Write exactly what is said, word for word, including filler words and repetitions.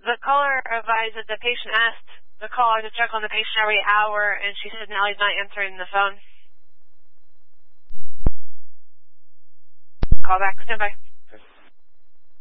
the caller advised that the patient asked the caller to check on the patient every hour, and she said now he's not answering the phone. Call back. Stand by.